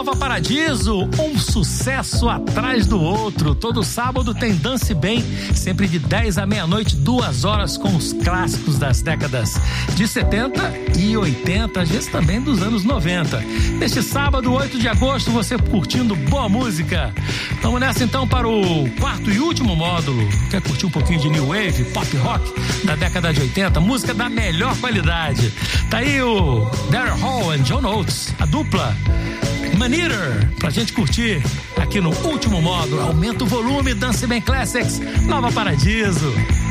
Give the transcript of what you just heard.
Nova Paradiso, um sucesso atrás do outro. Todo sábado tem Dance Bem, sempre de 10 à meia-noite, 2 horas com os clássicos das décadas de 70 e 80, às vezes também dos anos 90. Neste sábado, 8 de agosto, você curtindo boa música. Vamos nessa então para o quarto e último módulo. Quer curtir um pouquinho de New Wave, pop rock da década de 80? Música da melhor qualidade. Tá aí o Daryl Hall e John Oates, a dupla Maneater, pra gente curtir aqui no último módulo. Aumenta o volume, Dance Bem Classics, Nova Paradiso.